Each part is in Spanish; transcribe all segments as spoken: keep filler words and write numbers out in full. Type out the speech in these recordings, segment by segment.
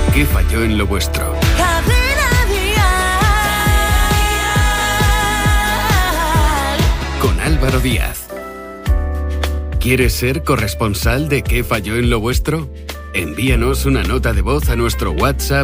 ¿Qué falló en lo vuestro? Con Álvaro Díaz. ¿Quieres ser corresponsal de ¿Qué falló en lo vuestro? Envíanos una nota de voz a nuestro WhatsApp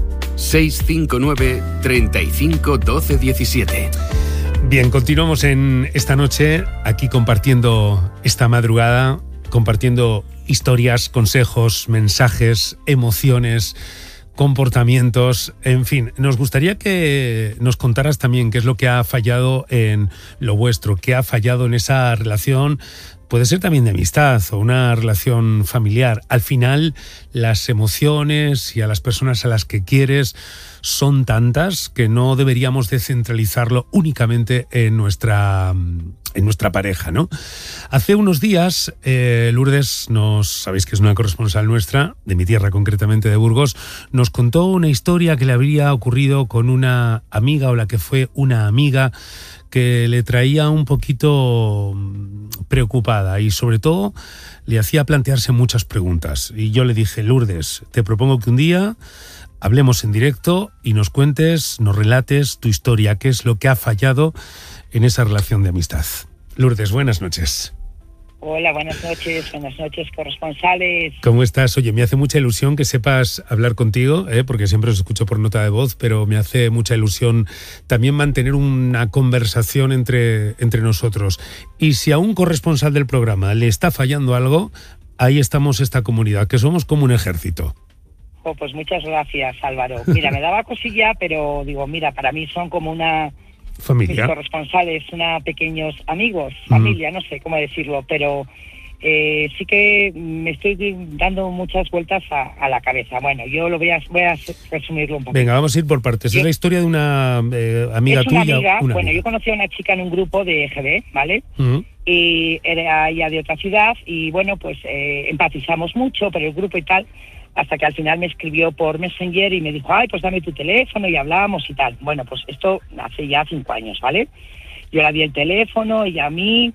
seis cinco nueve, treinta y cinco, doce, diecisiete. Bien, continuamos en esta noche aquí compartiendo esta madrugada, compartiendo historias, consejos, mensajes, emociones, comportamientos, en fin. Nos gustaría que nos contaras también qué es lo que ha fallado en lo vuestro, qué ha fallado en esa relación. Puede ser también de amistad o una relación familiar. Al final, las emociones y a las personas a las que quieres son tantas que no deberíamos de centralizarlo únicamente en nuestra, en nuestra pareja, ¿no? Hace unos días, eh, Lourdes, nos sabéis que es una corresponsal nuestra, de mi tierra concretamente de Burgos, nos contó una historia que le habría ocurrido con una amiga o la que fue una amiga que le traía un poquito preocupada y sobre todo le hacía plantearse muchas preguntas. Y yo le dije, Lourdes, te propongo que un día hablemos en directo y nos cuentes, nos relates tu historia, qué es lo que ha fallado en esa relación de amistad. Lourdes, buenas noches. Hola, buenas noches, buenas noches, corresponsales. ¿Cómo estás? Oye, me hace mucha ilusión que sepas hablar contigo, ¿eh? Porque siempre os escucho por nota de voz, pero me hace mucha ilusión también mantener una conversación entre, entre nosotros. Y si a un corresponsal del programa le está fallando algo, ahí estamos esta comunidad, que somos como un ejército. Oh, pues muchas gracias, Álvaro. Mira, me daba cosilla, pero digo, mira, para mí son como una... familia. Mis corresponsales, una pequeños amigos, familia, mm. no sé cómo decirlo, pero eh, sí que me estoy dando muchas vueltas a, a la cabeza. Bueno, yo lo voy a, voy a resumirlo un poco. Venga, vamos a ir por partes. Yo, es la historia de una eh, amiga es una tuya. Amiga, una bueno, amiga. yo conocí a una chica en un grupo de E G B, ¿vale? Mm. Y era ella de otra ciudad y bueno, pues eh, empatizamos mucho por el grupo y tal, hasta que al final me escribió por Messenger y me dijo, ay, pues dame tu teléfono y hablábamos y tal. Bueno, pues esto hace ya cinco años, ¿vale? Yo le di el teléfono, ella a mí,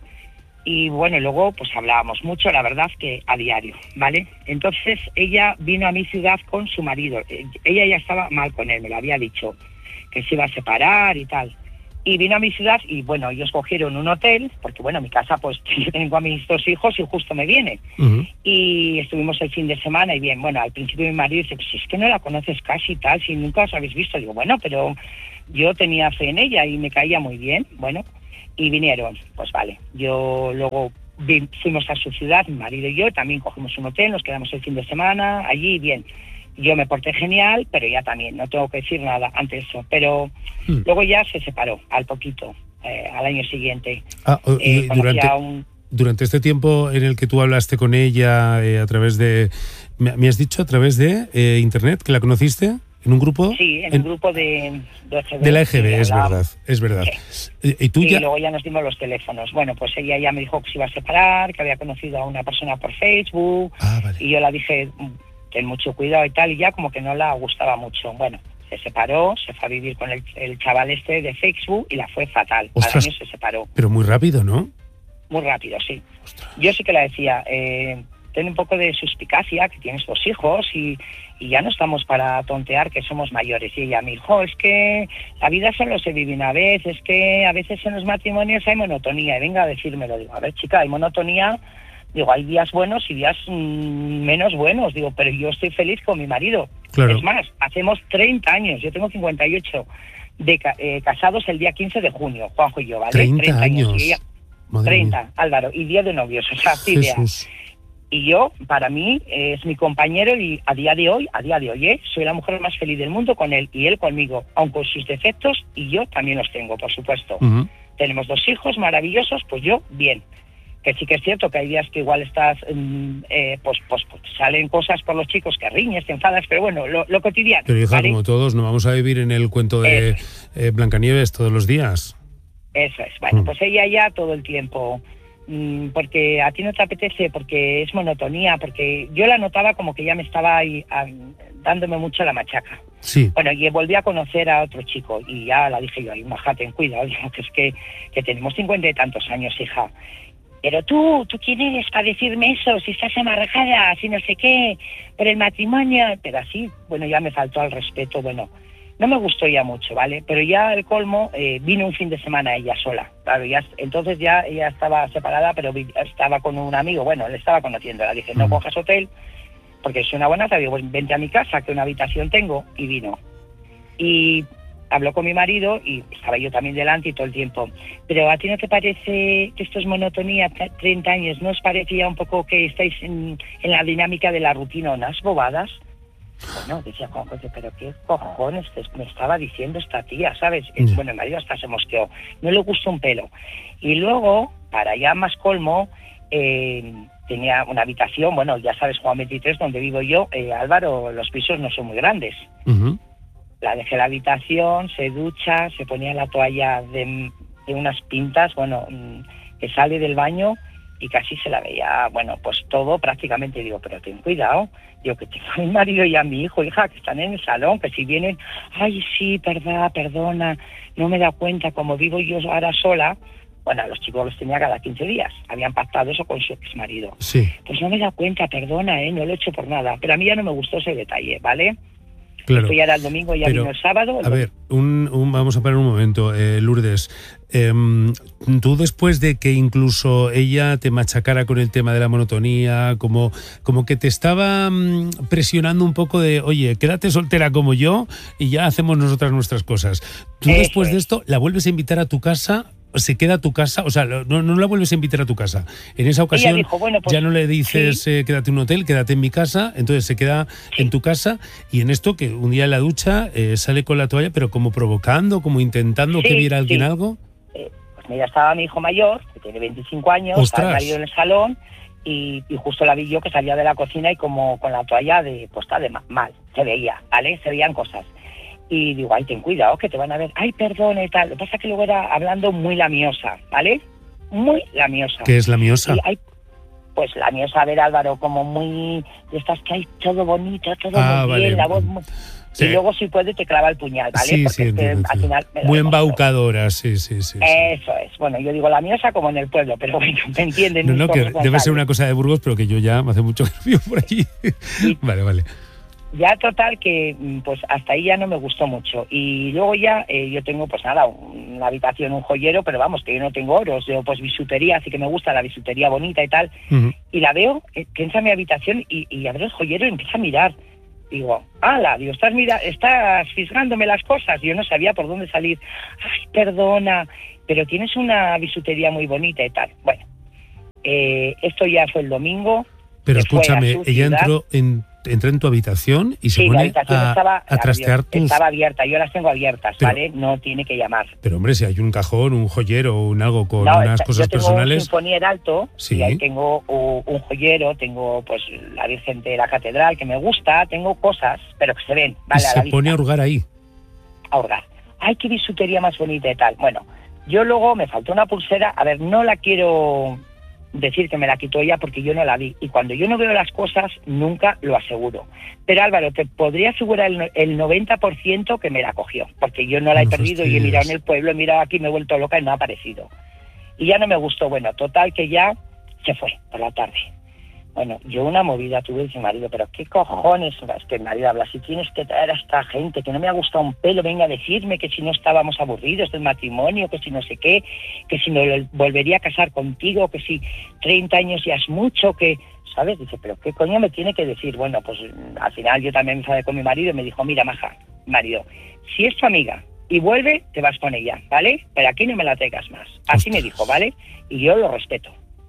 y bueno, luego pues hablábamos mucho, la verdad que a diario, ¿vale? Entonces ella vino a mi ciudad con su marido. Ella ya estaba mal con él, me lo había dicho, que se iba a separar y tal. Y vino a mi ciudad y bueno, ellos cogieron un hotel, porque bueno, mi casa pues yo tengo a mis dos hijos y justo me viene. Uh-huh. Y estuvimos el fin de semana y bien, bueno, al principio mi marido dice, pues si es que no la conoces casi y tal, si nunca os habéis visto. Digo, bueno, pero yo tenía fe en ella y me caía muy bien, bueno, y vinieron, pues vale. Yo luego vi, fuimos a su ciudad, mi marido y yo, también cogimos un hotel, nos quedamos el fin de semana, allí bien. Yo me porté genial, pero ya también, no tengo que decir nada ante eso. Pero hmm. luego ya se separó, al poquito, eh, al año siguiente. Ah, eh, durante, un... durante este tiempo en el que tú hablaste con ella eh, a través de... ¿Me, me has dicho a través de eh, internet que la conociste? ¿En un grupo? Sí, en, en un grupo de, de E G B. De la E G B, es verdad, es verdad. Sí. ¿Y, tú y ya? luego ya nos dimos los teléfonos. Bueno, pues ella ya me dijo que se iba a separar, que había conocido a una persona por Facebook. Ah, vale. Y yo la dije... ten mucho cuidado y tal, y ya como que no la gustaba mucho. Bueno, se separó, se fue a vivir con el, el chaval este de Facebook y la fue fatal. Ostras, al año se separó. Pero muy rápido, ¿no? Muy rápido, sí. Ostras. Yo sí que la decía, eh, ten un poco de suspicacia, que tienes dos hijos y, y ya no estamos para tontear que somos mayores. Y ella me dijo, es que la vida solo se vive una vez, es que a veces en los matrimonios hay monotonía. Y venga a decírmelo. Digo, a ver, chica, hay monotonía. Digo, hay días buenos y días mmm, menos buenos. Digo, pero yo estoy feliz con mi marido. Claro. Es más, hacemos treinta años, yo tengo cincuenta y ocho, de eh, casados el día quince de junio, Juanjo y yo, ¿vale? treinta, treinta años. años. Y ella, Madre treinta, mía. Álvaro, y día de novios, o sea, así de Y yo, para mí, eh, es mi compañero y a día de hoy, a día de hoy, ¿eh? soy la mujer más feliz del mundo con él y él conmigo, aun con sus defectos, y yo también los tengo, por supuesto. Uh-huh. Tenemos dos hijos maravillosos, pues yo, bien. Que sí que es cierto que hay días que igual estás, eh, pues, pues, pues salen cosas por los chicos que riñes, te enfadas, pero bueno, lo, lo cotidiano. Pero hija, ¿vale? Como todos, no vamos a vivir en el cuento de eh, Blancanieves todos los días. Eso es, bueno, mm. pues ella ya todo el tiempo, mmm, porque a ti no te apetece, porque es monotonía, porque yo la notaba como que ya me estaba ahí, a, dándome mucho la machaca. Sí. Bueno, y volví a conocer a otro chico y ya la dije yo, ay, majá, ten cuidado, digo, que es que, que tenemos cincuenta y tantos años, hija. pero tú, ¿tú quién eres para decirme eso? Si estás amargada, si no sé qué, por el matrimonio, pero así, bueno, ya me faltó al respeto, bueno, no me gustó ya mucho, ¿vale? Pero ya el colmo, eh, vino un fin de semana ella sola, claro, ya, entonces ya ella estaba separada, pero vi, estaba con un amigo, bueno, le estaba conociendo, le dije, no cojas hotel, porque soy una buena, te digo, vente a mi casa, que una habitación tengo, y vino. Y habló con mi marido, y estaba yo también delante y todo el tiempo, pero ¿a ti no te parece que esto es monotonía, treinta años, no os parecía un poco que estáis en, en la dinámica de la rutina, unas bobadas? Bueno, decía Juan José, pero qué cojones me estaba diciendo esta tía, ¿sabes? Mm. Bueno, el marido hasta se mosqueó, no le gustó un pelo. Y luego, para ya más colmo, eh, tenía una habitación, bueno, ya sabes, Juan veintitrés, donde vivo yo, eh, Álvaro, los pisos no son muy grandes. Uh-huh. La dejé en la habitación, se ducha, se ponía la toalla de, de unas pintas, bueno, que sale del baño y casi se la veía, bueno, pues todo prácticamente. Digo, pero ten cuidado, digo, que tengo a mi marido y a mi hijo, hija, que están en el salón, que si vienen, ay, sí, perdona, perdona, no me da cuenta, como vivo yo ahora sola. Bueno, a los chicos los tenía cada quince días, habían pactado eso con su ex marido. Sí. Pues no me da cuenta, perdona, eh, no lo he hecho por nada, pero a mí ya no me gustó ese detalle, ¿vale? Claro. Esto ya era el domingo, ya pero, vino el sábado. A ver, un, un, vamos a parar un momento, eh, Lourdes. Eh, tú, después de que incluso ella te machacara con el tema de la monotonía, como, como que te estaba um, presionando un poco de, oye, quédate soltera como yo y ya hacemos nosotras nuestras cosas. Tú Eso después es. de esto la vuelves a invitar a tu casa, se queda a tu casa, o sea, no, no la vuelves a invitar a tu casa. En esa ocasión dijo, bueno, pues, ya no le dices, sí. eh, quédate en un hotel, quédate en mi casa, entonces se queda sí. en tu casa, y en esto que un día en la ducha eh, sale con la toalla, pero como provocando, como intentando sí, que viera alguien sí. algo. Eh, pues mira, estaba mi hijo mayor, que tiene veinticinco años, estaba el marido en el salón, y, y justo la vi yo que salía de la cocina y como con la toalla de puesta de mal, se veía, ¿vale? Se veían cosas. Y digo, ay, ten cuidado, que te van a ver, ay, perdón y tal. Lo que pasa es que luego era hablando muy lamiosa, ¿vale? Muy lamiosa. ¿Qué es lamiosa? Y hay, pues lamiosa, a ver, Álvaro, como muy, estás que hay todo bonito, todo ah, muy vale. bien, la voz muy... Sí. Y luego si puede te clava el puñal, ¿vale? Sí, porque sí, es que, entiendo, al final me muy embaucadora, sí, sí, sí. Eso sí. es. Bueno, yo digo lamiosa como en el pueblo, pero bueno, me entienden. No, no, que debe ser una cosa de Burgos, pero que yo ya hace mucho que vivo por allí. Y, vale, vale. Ya total que pues hasta ahí ya no me gustó mucho. Y luego ya eh, yo tengo pues nada, una habitación, un joyero, pero vamos, que yo no tengo oros, yo pues bisutería, así que me gusta la bisutería bonita y tal. Uh-huh. Y la veo, eh, que entra a mi habitación y, y abre el joyero y empieza a mirar. Digo, ala, digo, estás mira, estás fisgándome las cosas. Yo no sabía por dónde salir. Ay, perdona, pero tienes una bisutería muy bonita y tal. Bueno, eh, esto ya fue el domingo. Pero escúchame, ella entró en... entra en tu habitación y se sí, pone a, estaba, a trastear tus... estaba abierta, yo las tengo abiertas, pero, ¿vale? No tiene que llamar. Pero hombre, si hay un cajón, un joyero, un algo con no, unas está, cosas yo tengo personales... un sinfonier alto, sí. Y ahí tengo un, un joyero, tengo pues la Virgen de la Catedral, que me gusta, tengo cosas, pero que se ven, ¿vale? Y a se la pone a hurgar ahí. A hurgar. Ay, qué bisutería más bonita y tal. Bueno, yo luego me faltó una pulsera, a ver, no la quiero... decir que me la quitó ella porque yo no la vi, y cuando yo no veo las cosas nunca lo aseguro, pero Álvaro, te podría asegurar el, el noventa por ciento que me la cogió, porque yo no la he no perdido fastidies. Y he mirado en el pueblo, he mirado aquí, me he vuelto loca y no ha aparecido, y ya no me gustó. Bueno, total que ya se fue por la tarde. Bueno, yo una movida tuve con mi marido, pero qué cojones, es que el marido habla, si tienes que traer a esta gente, que no me ha gustado un pelo, venga a decirme que si no estábamos aburridos del matrimonio, que si no sé qué, que si no volvería a casar contigo, que si treinta años ya es mucho, que, ¿sabes? Dice, pero qué coño me tiene que decir. Bueno, pues al final yo también me enfadé con mi marido y me dijo, mira, maja, marido, si es tu amiga y vuelve, te vas con ella, ¿vale? Pero aquí no me la traigas más. Así me dijo, ¿vale? Y yo lo respeto.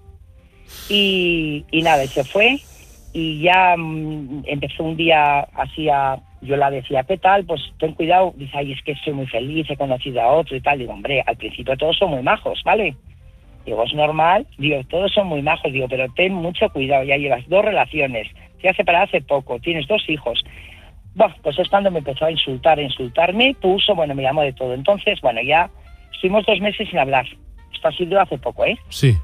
Y, y nada, y se fue y ya mmm, empezó un día así a... Yo la decía, ¿qué tal? Pues ten cuidado. Dice, ay, es que estoy muy feliz, he conocido a otro y tal. Digo, hombre, al principio todos son muy majos, ¿vale? Digo, es normal. Digo, todos son muy majos. Digo, pero ten mucho cuidado, ya llevas dos relaciones, te has separado hace poco, tienes dos hijos. Bueno, pues es cuando me empezó a insultar, a insultarme, puso, bueno, me llamó de todo. Entonces, bueno, ya estuvimos dos meses sin hablar. Esto ha sido hace poco, ¿eh? Sí.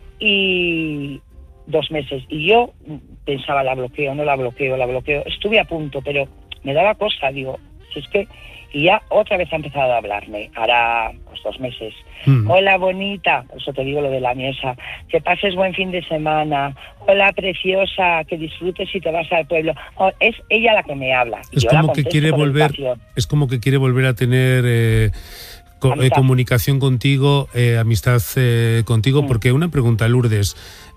Y dos meses. Y yo pensaba, la bloqueo, no la bloqueo, la bloqueo. Estuve a punto, pero me daba cosa. Digo, si es que... Y ya otra vez ha empezado a hablarme, hará pues dos meses. Mm. Hola, bonita, por eso te digo lo de la mesa, que pases buen fin de semana. Hola, preciosa, que disfrutes si te vas al pueblo. Oh, es ella la que me habla. Es yo como la que quiere volver, es como que quiere volver a tener eh, co eh, comunicación contigo, eh, amistad eh, contigo, mm. porque una pregunta, Lourdes,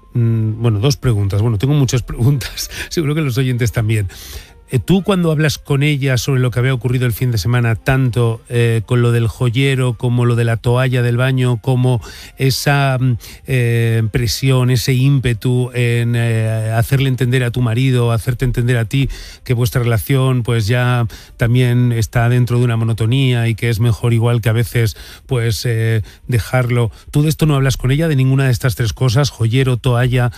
mm, bueno, dos preguntas, bueno, tengo muchas preguntas, seguro que los oyentes también. Tú cuando hablas con ella sobre lo que había ocurrido el fin de semana, tanto eh, con lo del joyero como lo de la toalla del baño, como esa eh, presión, ese ímpetu en eh, hacerle entender a tu marido, hacerte entender a ti que vuestra relación pues ya también está dentro de una monotonía y que es mejor igual que a veces pues eh, dejarlo. ¿Tú de esto no hablas con ella, de ninguna de estas tres cosas, joyero, toalla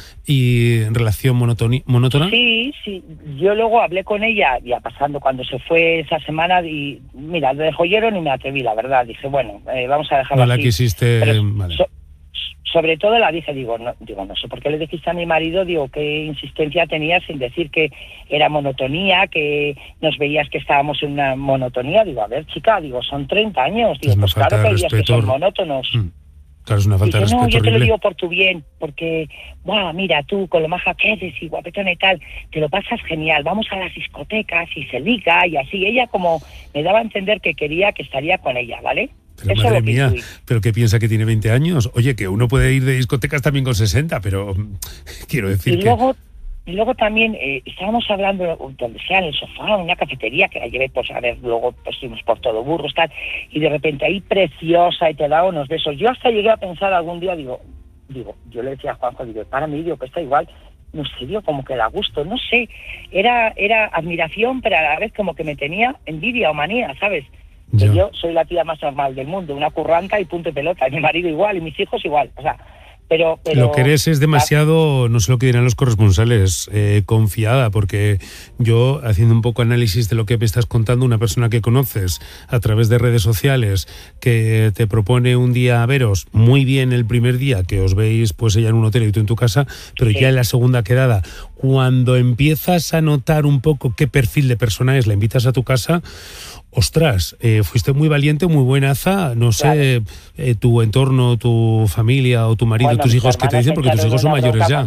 y relación monótona? Sí, sí. Yo luego hablé con ella, ya pasando cuando se fue esa semana, y mira, de joyero ni me atreví, la verdad. Dije, bueno, eh, vamos a dejarlo no, así. La quisiste, Pero, vale. so, sobre todo la dije, digo no, digo, no sé por qué le dijiste a mi marido, digo, qué insistencia tenías en decir que era monotonía, que nos veías que estábamos en una monotonía. Digo, a ver, chica, digo, son treinta años. Digo, pues claro que hay días que son monótonos. Mm. Claro, es una falta de Dice, respeto no, yo horrible. te lo digo por tu bien, porque, wow, mira, tú con lo maja que eres y guapetona y tal, te lo pasas genial, vamos a las discotecas y se liga y así. Ella como me daba a entender que quería que estaría con ella, ¿vale? Pero Eso madre lo que mía, intuí. ¿pero qué piensa que tiene veinte años? Oye, que uno puede ir de discotecas también con sesenta, pero quiero decir y que... Luego, y luego también eh, estábamos hablando donde sea, en el sofá, en una cafetería, que la llevé, pues a ver, luego pues fuimos por todo burros, tal, y de repente ahí preciosa y te da unos besos. Yo hasta llegué a pensar algún día, digo, digo, yo le decía a Juanjo, digo, para mí, digo, que está igual, no sé, digo, como que da gusto, no sé, era, era admiración, pero a la vez como que me tenía envidia o manía, ¿sabes? Que Ya. yo soy la tía más normal del mundo, una curranta y punto y pelota, y mi marido igual, y mis hijos igual, o sea... Pero, pero, lo que eres es demasiado, no sé lo que dirán los corresponsales, eh, confiada, porque yo, haciendo un poco análisis de lo que me estás contando, una persona que conoces a través de redes sociales, que te propone un día veros, muy bien el primer día, que os veis pues ella en un hotel y tú en tu casa, pero sí. ya en la segunda quedada, cuando empiezas a notar un poco qué perfil de persona es, la invitas a tu casa... Ostras, eh, fuiste muy valiente, muy buenaza, no sé, claro. eh, tu entorno, tu familia o tu marido, bueno, tus hijos, ¿qué te dicen? Porque tus hijos son mayores ya.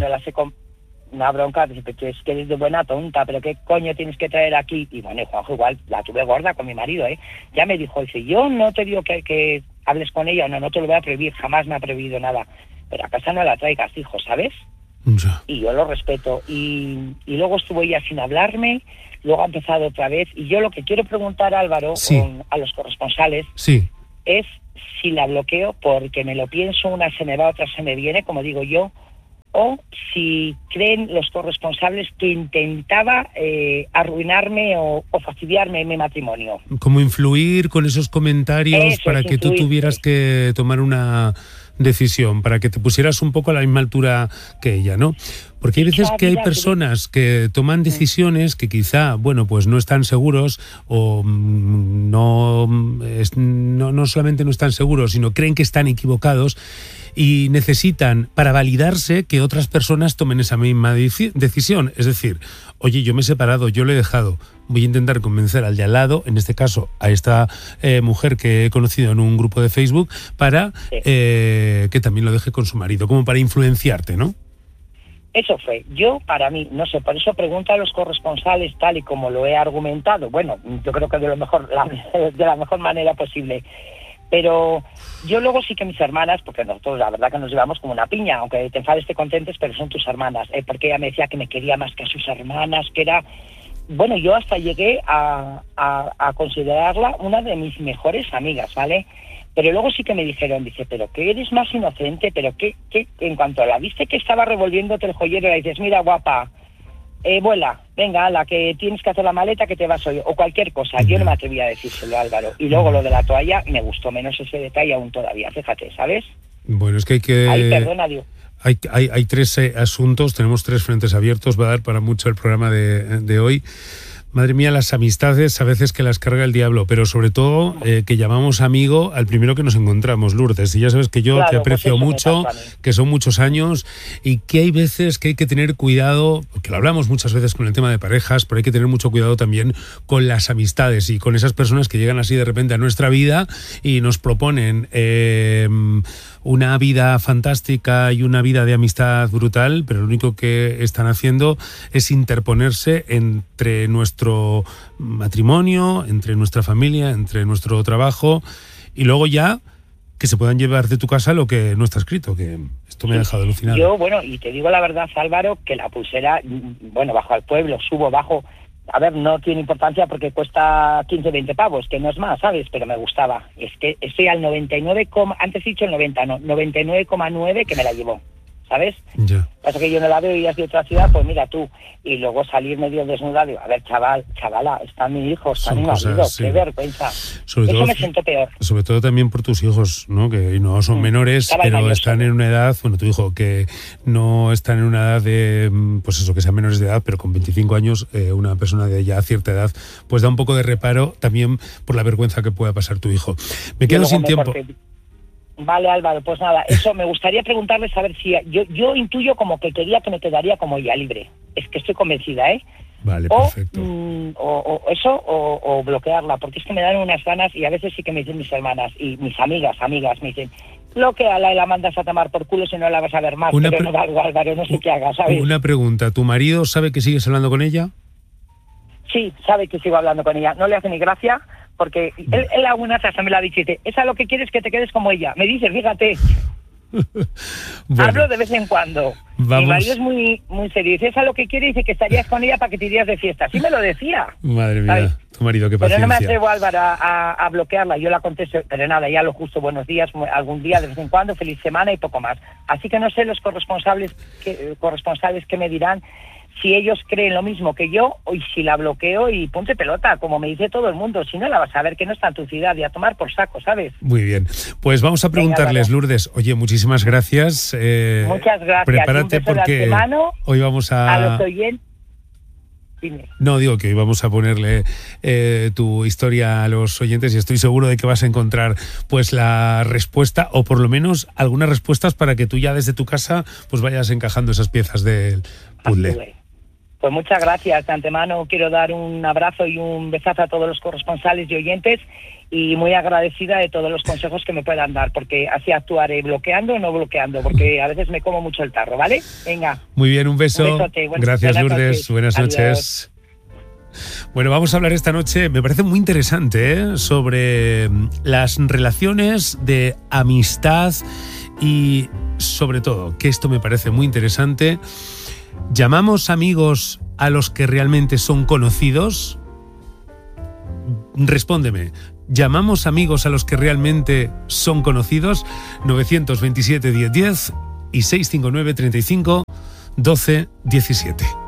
Una bronca, dice, es que eres de buena tonta, pero ¿qué coño tienes que traer aquí? Y bueno, Juanjo igual, la tuve gorda con mi marido, ¿eh? Ya me dijo, dice, yo no te digo que, que hables con ella, no, no te lo voy a prohibir, jamás me ha prohibido nada, pero a casa no la traigas, hijo, ¿sabes? Ya. Y yo lo respeto. Y, y luego estuvo ella sin hablarme, luego ha empezado otra vez. Y yo lo que quiero preguntar, Álvaro, sí. con, a los corresponsales, sí. es si la bloqueo porque me lo pienso, una se me va, otra se me viene, como digo yo, o si creen los corresponsables que intentaba eh, arruinarme o, o fastidiarme en mi matrimonio. Como influir con esos comentarios Eso para es que influir, tú tuvieras sí. que tomar una decisión, para que te pusieras un poco a la misma altura que ella, ¿no? Porque hay veces que hay personas que toman decisiones que quizá, bueno, pues no están seguros o no, es, no, no solamente no están seguros, sino creen que están equivocados y necesitan, para validarse, que otras personas tomen esa misma deci- decisión. Es decir, oye, yo me he separado, yo lo he dejado, voy a intentar convencer al de al lado, en este caso a esta eh, mujer que he conocido en un grupo de Facebook, para sí. eh, que también lo deje con su marido, como para influenciarte, ¿no? Eso fue. Yo, para mí, no sé, por eso pregunto a los corresponsales tal y como lo he argumentado. Bueno, yo creo que de lo mejor, la, de la mejor manera posible. Pero yo luego sí que mis hermanas, porque nosotros la verdad que nos llevamos como una piña, aunque te enfades, te contentes, pero son tus hermanas, ¿eh? Porque ella me decía que me quería más que a sus hermanas, que era... Bueno, yo hasta llegué a, a, a considerarla una de mis mejores amigas, ¿vale? Pero luego sí que me dijeron, dice, pero que eres más inocente, pero que, que en cuanto la viste que estaba revolviéndote el joyero, le dices, mira, guapa, eh, vuela, venga, la que tienes que hacer la maleta, que te vas hoy, o cualquier cosa. Yo no me atrevía a decírselo, Álvaro. Y luego lo de la toalla, me gustó menos ese detalle aún todavía, fíjate, ¿sabes? Bueno, es que hay que... Ay, perdona, Dios. Hay, hay, hay tres eh, asuntos, tenemos tres frentes abiertos, va a dar para mucho el programa de, de hoy. Madre mía, las amistades a veces que las carga el diablo, pero sobre todo eh, que llamamos amigo al primero que nos encontramos, Lourdes. Y ya sabes que yo Claro, te aprecio pues eso me mucho, pasa a mí. que son muchos años y que hay veces que hay que tener cuidado, que lo hablamos muchas veces con el tema de parejas, pero hay que tener mucho cuidado también con las amistades y con esas personas que llegan así de repente a nuestra vida y nos proponen eh, una vida fantástica y una vida de amistad brutal, pero lo único que están haciendo es interponerse entre nuestro matrimonio, entre nuestra familia, entre nuestro trabajo y luego ya que se puedan llevar de tu casa lo que no está escrito, que esto me ha dejado alucinado. Yo, bueno, y te digo la verdad, Álvaro, que la pulsera, bueno, bajo al pueblo, subo, bajo, a ver, no tiene importancia porque cuesta quince, veinte pavos, que no es más, ¿sabes? Pero me gustaba. Es que estoy al noventa y nueve, antes he dicho el noventa, no, noventa y nueve coma nueve que me la llevó, ¿sabes? Ya. Pasa que yo no la veo y es de otra ciudad, pues mira tú. Y luego salir medio desnuda, digo, a ver, chaval, chavala, está mi hijo, está Son mi cosas, marido, sí. qué vergüenza. Sobre Eso todo, me siento peor. sobre todo también por tus hijos, ¿no? Que no son Mm. menores, Estaba pero mayor, están sí. en una edad, bueno, tu hijo, que no están en una edad de, pues eso, que sean menores de edad, pero con veinticinco años, eh, una persona de ya cierta edad, pues da un poco de reparo también por la vergüenza que pueda pasar tu hijo. Me Y quedo luego sin me tiempo. corté. Vale, Álvaro, pues nada, eso me gustaría preguntarle, saber si... Yo, yo intuyo como que quería que me quedaría como ella, libre. Es que estoy convencida, ¿eh? Vale, O, perfecto. mm, o, o eso, o, o bloquearla, porque es que me dan unas ganas y a veces sí que me dicen mis hermanas y mis amigas, amigas, me dicen, bloqueala y la mandas a tomar por culo si no la vas a ver más, Una pero pre- no da igual, Álvaro, no sé qué haga, ¿sabes? Una pregunta, ¿tu marido sabe que sigues hablando con ella? Sí, sabe que sigo hablando con ella, no le hace ni gracia, porque él, él alguna vez me lo ha dicho y dice, esa lo que quieres que te quedes como ella. Me dice, fíjate, Bueno, hablo de vez en cuando. vamos. Mi marido es muy muy serio. Dice, esa lo que quiere, dice que estarías con ella para que te irías de fiesta. Sí me lo decía. Madre mía, ¿sabes? tu marido, qué Pero paciencia. no me atrevo, Álvaro, a, a, a bloquearla. Yo la contesto, pero nada, ya lo justo, buenos días, algún día, de vez en cuando, feliz semana y poco más. Así que no sé los corresponsables que, corresponsales que me dirán si ellos creen lo mismo que yo o si la bloqueo y ponte pelota, como me dice todo el mundo. Si no la vas a ver, que no está en tu ciudad y a tomar por saco, ¿sabes? Muy bien. Pues vamos a preguntarles, Venga, Lourdes. Oye, muchísimas gracias. Eh, Muchas gracias. Prepárate Un beso de porque antemano hoy vamos a a... los oyentes. Dime. No, digo que hoy vamos a ponerle eh, tu historia a los oyentes y estoy seguro de que vas a encontrar pues la respuesta o por lo menos algunas respuestas para que tú ya desde tu casa pues vayas encajando esas piezas del puzzle. Pues muchas gracias. De antemano quiero dar un abrazo y un besazo a todos los corresponsales y oyentes y muy agradecida de todos los consejos que me puedan dar, porque así actuaré, bloqueando o no bloqueando, porque a veces me como mucho el tarro, ¿vale? Venga. Muy bien, un beso. Un besote. Buen- Gracias, buenas Lourdes. noches. Buenas Adiós. noches. Bueno, vamos a hablar esta noche, me parece muy interesante, ¿eh? sobre las relaciones de amistad y sobre todo, que esto me parece muy interesante, ¿llamamos amigos a los que realmente son conocidos? Respóndeme, ¿llamamos amigos a los que realmente son conocidos? novecientos veintisiete diez diez y seiscientos cincuenta y nueve treinta y cinco doce diecisiete.